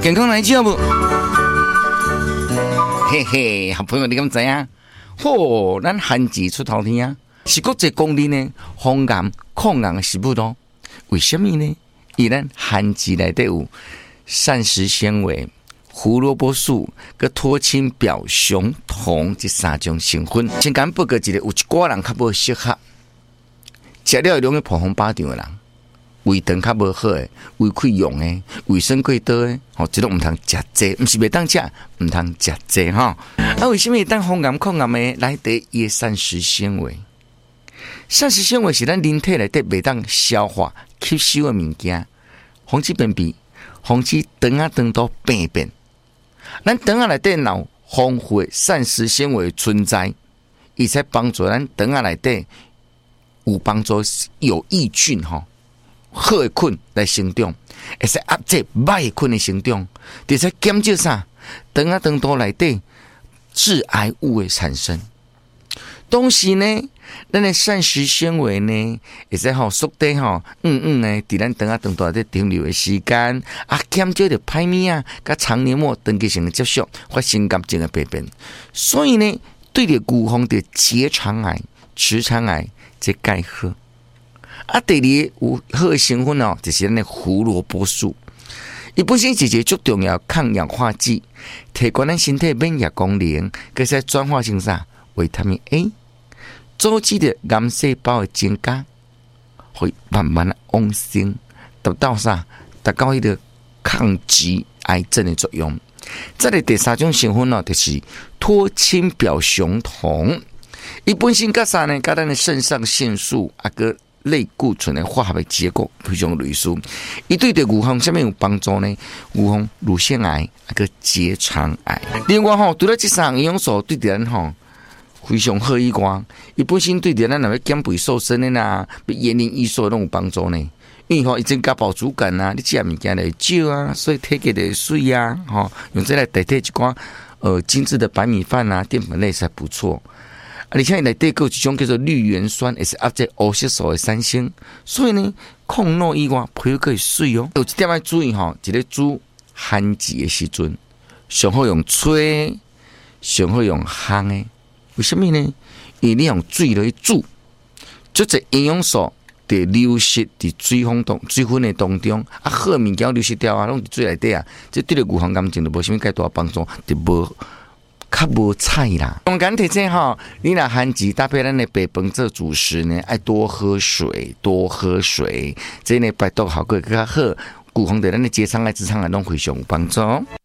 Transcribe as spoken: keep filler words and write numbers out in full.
健康来照不？嘿嘿，好朋友，你敢知影？嚯、哦，咱番薯出头天啊，是国际公认的防癌抗癌的食物咯。为什么呢？因为咱番薯内底有膳食纤维、胡萝卜素、跟脱氢表雄酮这三种成分。先讲报告一个，有一寡人较无适合，食了会容易破风巴掌的人。胃肠较无好诶，胃溃疡诶，胃酸过多诶，吼，这种唔通食济，唔是袂当食，唔通食济吼。啊，为什么当防癌抗癌诶？来第一膳食纤维，膳食纤维是咱人体内底袂当消化吸收诶物件，防止便秘，防止肠仔肠道病变。咱肠仔内底有丰富诶膳食纤维存在，伊才帮助咱肠仔内底有帮助有益菌吼。好的菌来生长，会使压制歹的菌的生长，而且减少啥？肠仔肠道内底致癌物的产生。同时呢，咱的膳食纤维呢，会使吼缩短吼嗯嗯诶，伫咱肠仔肠道内底停留的时间，啊，减少着歹物啊，甲肠黏膜长期性的接触，发生癌症的病变。所以呢，对着预防着结肠癌、直肠癌这介好。啊，第二有好的成分哦，就是咱的胡萝卜素。伊本身是一个最重要抗氧化剂，提高咱身体免疫功能，佮使转化成啥维他命 A， 阻止着癌细胞的增加，会慢慢的往生，达到啥？达到迄个抗击癌症的作用。再来第三种成分哦，就是脱氢表雄酮。伊本身甲啥呢？甲咱的肾上腺素啊个。类固醇的化合的结构非常类似，伊对着预防什么有帮助呢？预防乳腺癌、那个结肠癌。另外吼，除了这三营养素对咱吼非常好以外，伊本身对着咱若要减肥瘦身的啦，要延龄益寿拢有帮助呢。因为吼，伊增加饱足感啊，你食物件来少啊，所以体格就水啊，吼，用这来代替一寡呃精致的白米饭啊，淀粉类才不错。而且内底有一种叫做绿原酸，也是压制黑色素的产生，所以呢，抗老以外，皮肤可以水哦。有一点要注意吼，一个煮番薯的时阵，上好用吹，上好用烘的。为什么呢？因为你用水来煮，这些营养素得流失伫水分当水分的当中，啊，好物件流失掉啊，拢伫水内底啊，这对了预防癌症就无什么介大帮助，就无。较无菜啦，用简体这吼，你若番薯搭配咱的白饭做主食呢，爱多喝水，多喝水，这呢排毒效果更较好，预防对咱的结肠癌、直肠癌拢非常有帮助。